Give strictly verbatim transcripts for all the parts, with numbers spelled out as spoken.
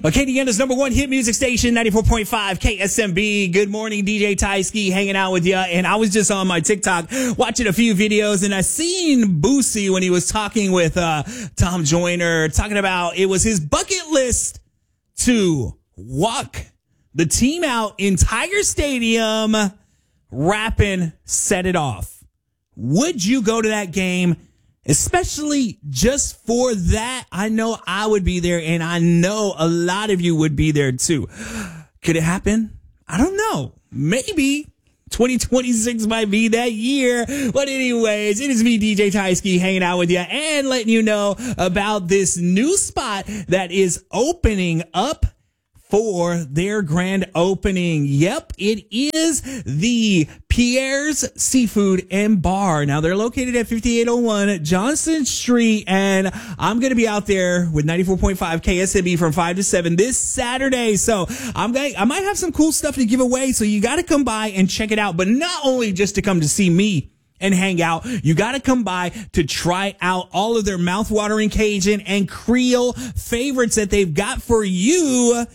Acadiana's number one hit music station, ninety-four point five K S M B. Good morning, D J Tyski hanging out with you. And I was just on my TikTok watching a few videos, and I seen Boosie when he was talking with uh, Tom Joyner, talking about it was his bucket list to walk the team out in Tiger Stadium, rapping Set It Off. Would you go to that game? Especially just for that? I know I would be there, and I know a lot of you would be there too. Could it happen? I don't know. Maybe twenty twenty-six might be that year. But anyways, it is me, D J Tyski, hanging out with you and letting you know about this new spot that is opening up for their grand opening. Yep, it is the Pierre's Seafood and Bar. Now, they're located at fifty-eight oh one Johnston Street, and I'm going to be out there with ninety-four point five K S M B from five to seven this Saturday. So I'm going I might have some cool stuff to give away, so you got to come by and check it out. But not only just to come to see me and hang out, you got to come by to try out all of their mouth-watering Cajun and Creole favorites that they've got for you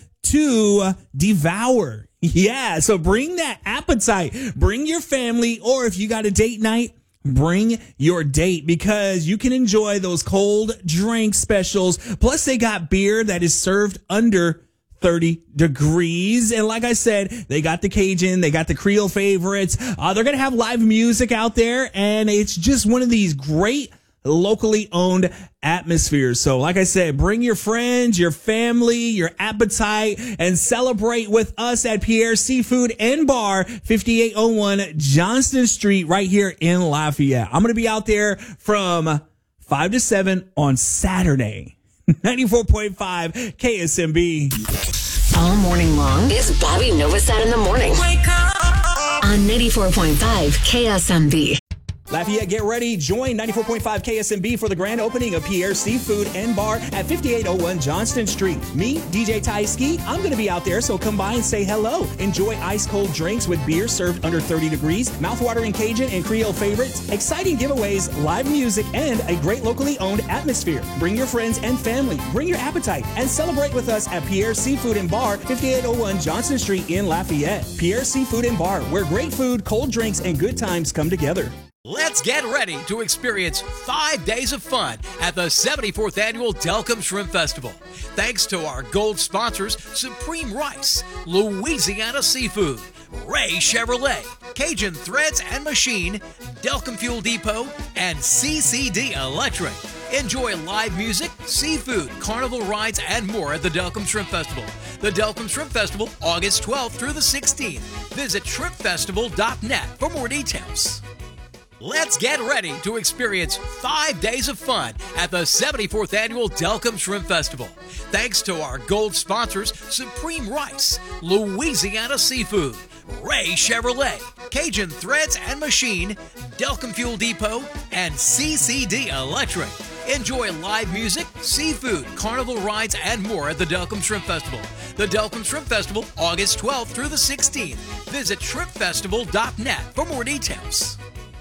to devour. Yeah, so bring that appetite. Bring your family, or if you got a date night, bring your date, because you can enjoy those cold drink specials. Plus, they got beer that is served under thirty degrees. And like I said, they got the Cajun, they got the Creole favorites. Uh, they're going to have live music out there, and it's just one of these great locally owned atmospheres. So like I said, bring your friends, your family, your appetite, and celebrate with us at Pierre's Seafood and Bar, fifty-eight oh one Johnston Street, right here in Lafayette. I'm going to be out there from five to seven on Saturday. ninety-four point five K S M B. All morning long, it's Bobby Novosad in the morning. Wake up! On ninety-four point five K S M B. Lafayette, get ready. Join ninety-four point five K S M B for the grand opening of Pierre's Seafood and Bar at fifty-eight oh one Johnston Street. Me, D J Tyski, I'm going to be out there, so come by and say hello. Enjoy ice-cold drinks with beer served under thirty degrees, mouthwatering Cajun and Creole favorites, exciting giveaways, live music, and a great locally owned atmosphere. Bring your friends and family. Bring your appetite and celebrate with us at Pierre's Seafood and Bar, fifty-eight oh one Johnston Street in Lafayette. Pierre's Seafood and Bar, where great food, cold drinks, and good times come together. Let's get ready to experience five days of fun at the seventy-fourth Annual Delcambre Shrimp Festival. Thanks to our gold sponsors, Supreme Rice, Louisiana Seafood, Ray Chevrolet, Cajun Threads and Machine, Delcambre Fuel Depot, and C C D Electric. Enjoy live music, seafood, carnival rides, and more at the Delcambre Shrimp Festival. The Delcambre Shrimp Festival, August twelfth through the sixteenth. Visit shrimp festival dot net for more details. Let's get ready to experience five days of fun at the seventy-fourth Annual Delcambre Shrimp Festival. Thanks to our gold sponsors, Supreme Rice, Louisiana Seafood, Ray Chevrolet, Cajun Threads and Machine, Delcambre Fuel Depot, and C C D Electric. Enjoy live music, seafood, carnival rides, and more at the Delcambre Shrimp Festival. The Delcambre Shrimp Festival, August twelfth through the sixteenth. Visit shrimp festival dot net for more details.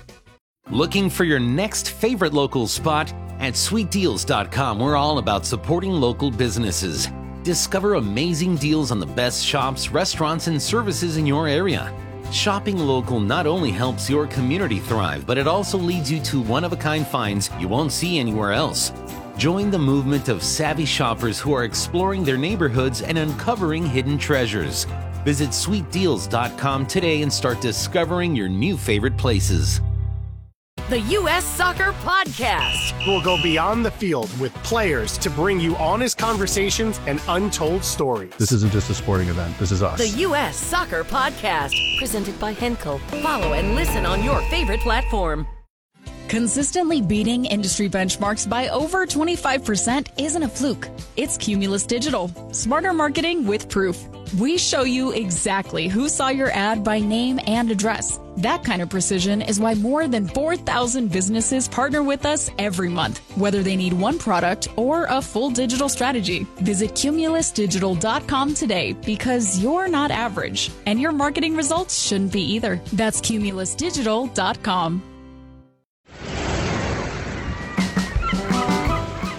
Looking for your next favorite local spot? At sweet deals dot com, we're all about supporting local businesses. Discover amazing deals on the best shops, restaurants, and services in your area. Shopping local not only helps your community thrive, but it also leads you to one-of-a-kind finds you won't see anywhere else. Join the movement of savvy shoppers who are exploring their neighborhoods and uncovering hidden treasures. Visit sweet deals dot com today and start discovering your new favorite places. The U S Soccer Podcast. We'll go beyond the field with players to bring you honest conversations and untold stories. This isn't just a sporting event. This is us. The U S Soccer Podcast. Presented by Henkel. Follow and listen on your favorite platform. Consistently beating industry benchmarks by over twenty-five percent isn't a fluke. It's Cumulus Digital. Smarter marketing with proof. We show you exactly who saw your ad by name and address. That kind of precision is why more than four thousand businesses partner with us every month, whether they need one product or a full digital strategy. Visit cumulus digital dot com today, because you're not average, and your marketing results shouldn't be either. That's cumulus digital dot com.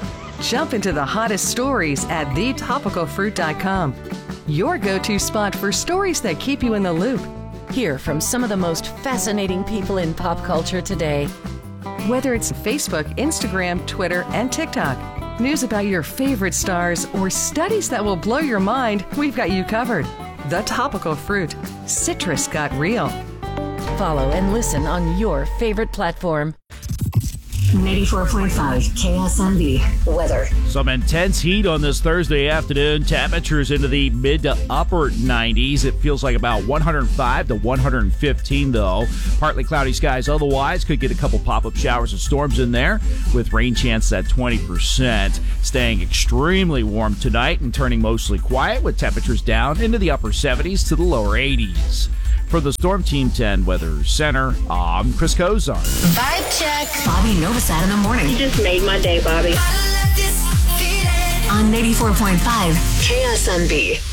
Jump into the hottest stories at the topical fruit dot com. Your go-to spot for stories that keep you in the loop. Hear from some of the most fascinating people in pop culture today. Whether it's Facebook, Instagram, Twitter, and TikTok, news about your favorite stars, or studies that will blow your mind, we've got you covered. The Topical Fruit. Citrus got real. Follow and listen on your favorite platform. ninety-four point five K S M B weather. Some intense heat on this Thursday afternoon. Temperatures into the mid to upper nineties. It feels like about one hundred five to one hundred fifteen, though. Partly cloudy skies otherwise. Could get a couple pop-up showers and storms in there with rain chance at twenty percent. Staying extremely warm tonight and turning mostly quiet with temperatures down into the upper seventies to the lower eighties. For the Storm Team ten Weather Center, I'm Chris Kozar. Vibe check. Bobby Novosad in the morning. You just made my day, Bobby. On ninety-four point five K S M B.